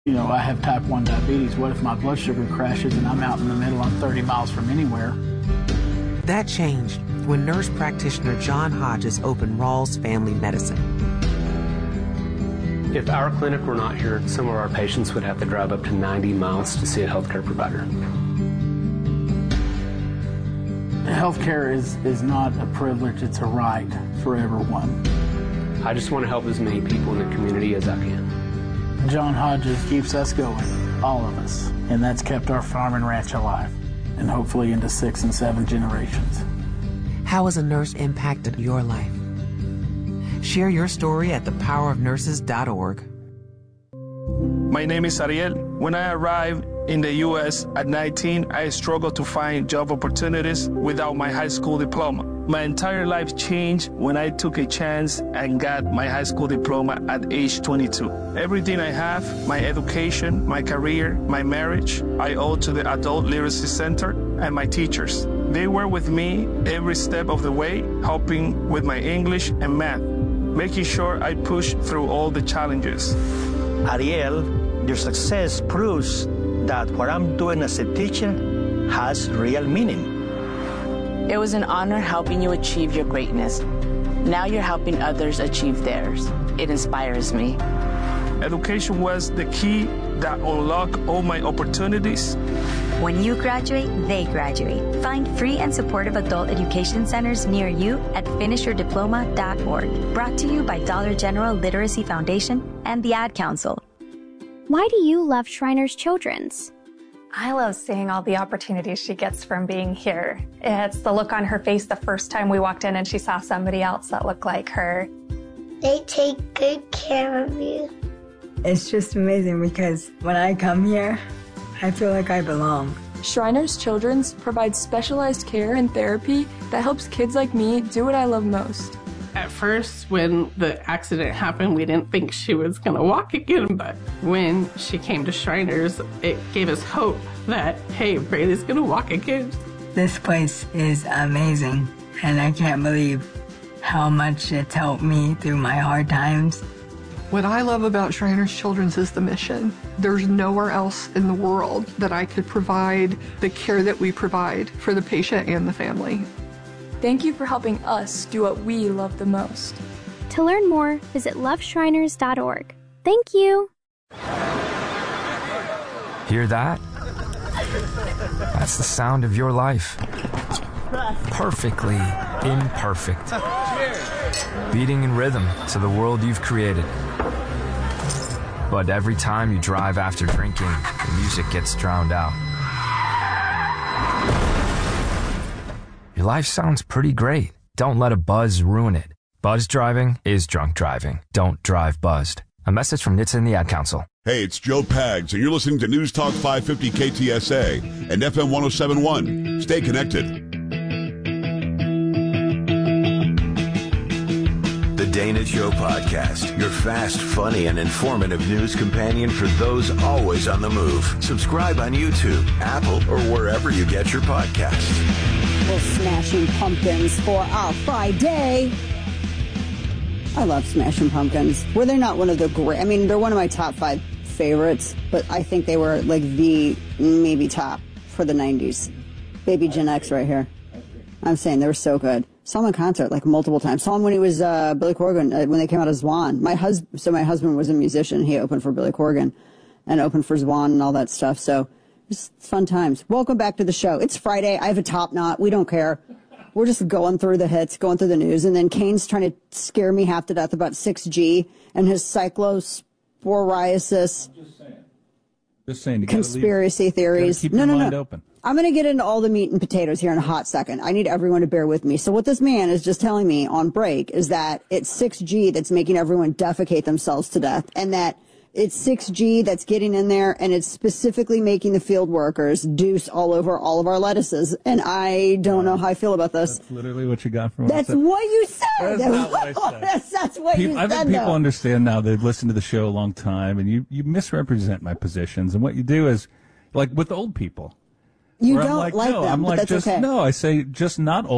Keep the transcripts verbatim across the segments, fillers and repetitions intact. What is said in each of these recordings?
You know, I have type one diabetes. What if my blood sugar crashes and I'm out in the middle, I'm thirty miles from anywhere? That changed when nurse practitioner John Hodges opened Rawls Family Medicine. If our clinic were not here, some of our patients would have to drive up to ninety miles to see a healthcare provider. Healthcare is, is not a privilege, it's a right for everyone. I just want to help as many people in the community as I can. John Hodges keeps us going, all of us, and that's kept our farm and ranch alive, and hopefully into six and seven generations. How has a nurse impacted your life? Share your story at the power of nurses dot org. My name is Ariel. When I arrived in the U S at nineteen, I struggled to find job opportunities without my high school diploma. My entire life changed when I took a chance and got my high school diploma at age twenty-two. Everything I have, my education, my career, my marriage, I owe to the Adult Literacy Center and my teachers. They were with me every step of the way, helping with my English and math, making sure I pushed through all the challenges. Ariel, your success proves that what I'm doing as a teacher has real meaning. It was an honor helping you achieve your greatness. Now you're helping others achieve theirs. It inspires me. Education was the key that unlocked all my opportunities. When you graduate, they graduate. Find free and supportive adult education centers near you at finish your diploma dot org. Brought to you by Dollar General Literacy Foundation and the Ad Council. Why do you love Shriners Children's? I love seeing all the opportunities she gets from being here. It's the look on her face the first time we walked in and she saw somebody else that looked like her. They take good care of you. It's just amazing because when I come here, I feel like I belong. Shriners Children's provides specialized care and therapy that helps kids like me do what I love most. At first, when the accident happened, we didn't think she was going to walk again, but when she came to Shriners, it gave us hope that, hey, Braylee's going to walk again. This place is amazing, and I can't believe how much it's helped me through my hard times. What I love about Shriners Children's is the mission. There's nowhere else in the world that I could provide the care that we provide for the patient and the family. Thank you for helping us do what we love the most. To learn more, visit love shriners dot org. Thank you. Hear that? That's the sound of your life. Perfectly imperfect. Beating in rhythm to the world you've created. But every time you drive after drinking, the music gets drowned out. Your life sounds pretty great. Don't let a buzz ruin it. Buzz driving is drunk driving. Don't drive buzzed. A message from N H T S A and the Ad Council. Hey, it's Joe Pags, and you're listening to News Talk five fifty K T S A and F M one oh seven point one. Stay connected. The Dana Show Podcast, your fast, funny, and informative news companion for those always on the move. Subscribe on YouTube, Apple, or wherever you get your podcasts. We're Smashing Pumpkins for our Friday. I love Smashing Pumpkins. Were they not one of the great? I mean, they're one of my top five favorites, but I think they were like the maybe top for the nineties. Baby Gen X right here. I'm saying they were so good. Saw him in concert like multiple times. Saw him when he was uh, Billy Corgan uh, when they came out as Zwan. My husband, so my husband was a musician. He opened for Billy Corgan and opened for Zwan and all that stuff. So it's fun times. Welcome back to the show. It's Friday. I have a top knot. We don't care. We're just going through the hits, going through the news, and then Kane's trying to scare me half to death about six G and his cyclosporiasis. Just saying. Just saying. Conspiracy leave, theories. Keep no, your no, mind no. Open. I'm going to get into all the meat and potatoes here in a hot second. I need everyone to bear with me. So what this man is just telling me on break is that it's six G that's making everyone defecate themselves to death, and that it's six G that's getting in there, and it's specifically making the field workers deuce all over all of our lettuces. And I don't know how I feel about this. That's literally what you got from That's what you said. That's not what I said. that's, that's what people, you I said, think people though. understand now. They've listened to the show a long time, and you, you misrepresent my positions. And what you do is, like with old people. You Where don't I'm like, like no, them, I'm but like, that's just, okay. No, I say just not old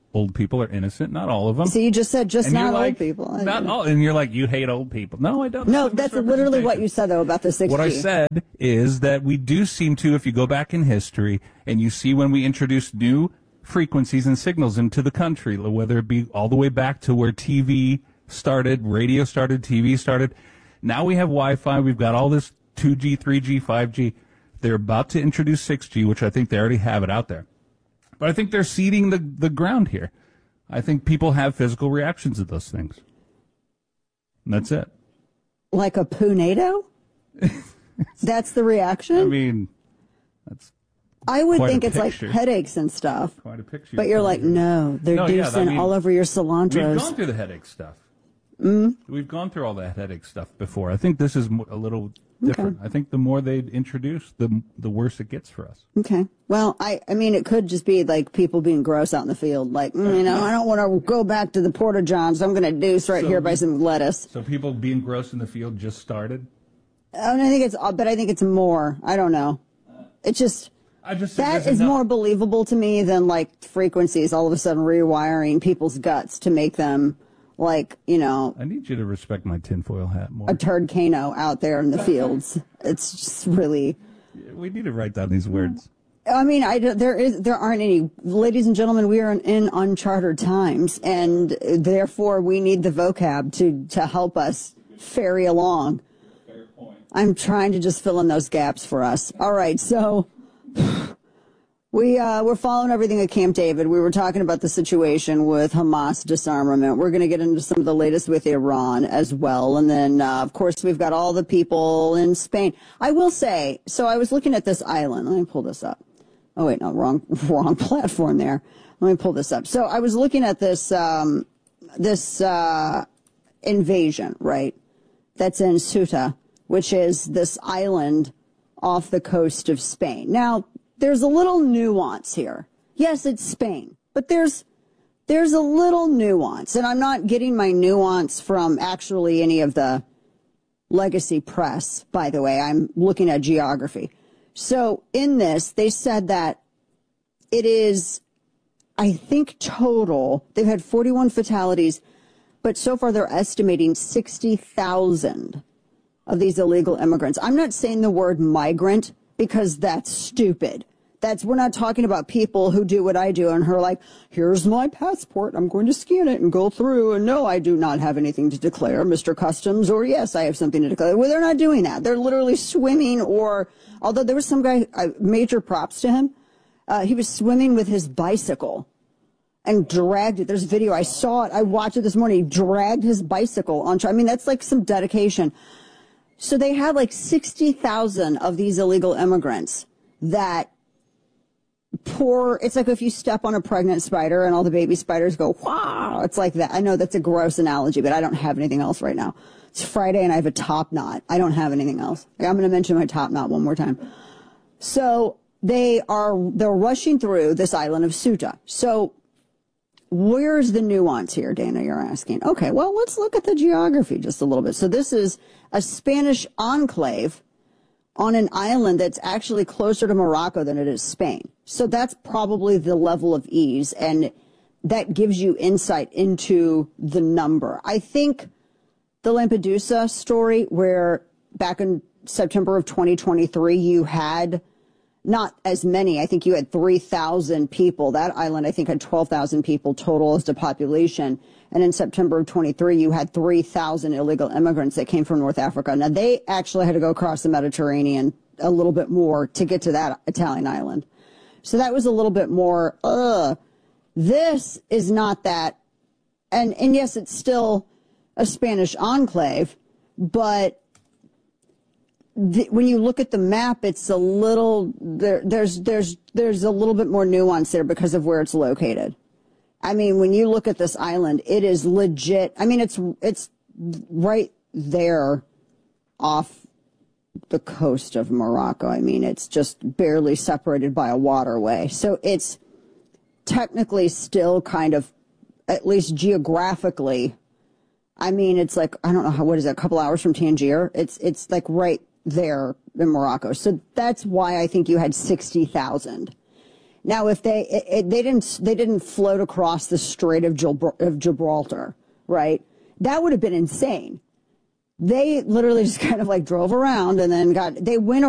old people are innocent. Not all of them. So you just said just And you're not like, old people. I Not didn't- all, and you're like, you hate old people. No, I don't. No, that's literally what you said, though, about the six G. What I said is that we do seem to, if you go back in history and you see when we introduced new frequencies and signals into the country, whether it be all the way back to where T V started, radio started, T V started. Now we have Wi-Fi. We've got all this two G, three G, five G. They're about to introduce six G, which I think they already have it out there. But I think they're seeding the, the ground here. I think people have physical reactions to those things. And that's it. Like a punado? That's the reaction? I mean, that's I would quite think a it's like picture. headaches and stuff. Quite a picture. But you're like, no, they're No, yeah, deucing I mean, all over your We've cilantros. gone through the headache stuff. Mm? We've gone through all that headache stuff before. I think this is mo- a little different. I think the more they introduce, the the worse it gets for us. Okay. Well, I, I mean, it could just be like people being gross out in the field. Like, mm, you know, I don't want to go back to the Porta Johns. I'm going to deuce right So here by you- some lettuce. So people being gross in the field just started? And I think it's, but I think it's more. I don't know. It just, I just think that there's is enough- more believable to me than like frequencies all of a sudden rewiring people's guts to make them like, you know, I need you to respect my tinfoil hat more. a turd cano out there in the fields. It's just really. We need to write down these words. I mean, I, don't- there is, there aren't any, ladies and gentlemen, we are in, in uncharted times, and therefore we need the vocab to, to help us ferry along. I'm trying to just fill in those gaps for us. All right, so we, uh, we're following everything at Camp David. We were talking about the situation with Hamas disarmament. We're going to get into some of the latest with Iran as well. And then, uh, of course, we've got all the people in Spain. I will say, so I was looking at this island. Let me pull this up. Oh, wait, no, wrong, wrong platform there. Let me pull this up. So I was looking at this, um, this, uh, invasion, right? That's in Ceuta, which is this island off the coast of Spain. Now, there's a little nuance here. Yes, it's Spain, but there's, there's a little nuance, and I'm not getting my nuance from actually any of the legacy press, by the way. I'm looking at geography. So in this, they said that it is, I think total, they've had forty-one fatalities, but so far they're estimating sixty thousand of these illegal immigrants. I'm not saying the word migrant because that's stupid. That's, we're not talking about people who do what I do and who are like, here's my passport, I'm going to scan it and go through, and no, I do not have anything to declare, Mister Customs, or yes, I have something to declare. Well, they're not doing that. They're literally swimming, or, although there was some guy, uh, major props to him, uh, he was swimming with his bicycle and dragged it. There's video, I saw it, I watched it this morning, he dragged his bicycle on, I mean, that's like some dedication. So they had like sixty thousand of these illegal immigrants that pour, it's like if you step on a pregnant spider and all the baby spiders go, wow, it's like that. I know that's a gross analogy, but I don't have anything else right now. It's Friday and I have a top knot. I don't have anything else. I'm going to mention my top knot one more time. So they are, they're rushing through this island of Ceuta. So where's the nuance here, Dana, you're asking? Okay, well, let's look at the geography just a little bit. So this is a Spanish enclave on an island that's actually closer to Morocco than it is Spain. So that's probably the level of ease, and that gives you insight into the number. I think the Lampedusa story, where back in September of twenty twenty-three, you had not as many. I think you had three thousand people. That island, I think, had twelve thousand people total as the population. And in September of twenty-three, you had three thousand illegal immigrants that came from North Africa. Now, they actually had to go across the Mediterranean a little bit more to get to that Italian island. So that was a little bit more, uh, this is not that. And, and yes, it's still a Spanish enclave, but the, when you look at the map, it's a little, there, there's, there's, there's a little bit more nuance there because of where it's located. I mean, when you look at this island, it is legit. I mean, it's, it's right there off the coast of Morocco. I mean, it's just barely separated by a waterway. So it's technically still kind of, at least geographically, I mean, it's like, I don't know how, what is it, a couple hours from Tangier? It's, it's like right there in Morocco. So that's why I think you had sixty thousand. Now, if they it, it, they didn't they didn't float across the Strait of, Gibral- of Gibraltar, right? That would have been insane. They literally just kind of like drove around and then got they went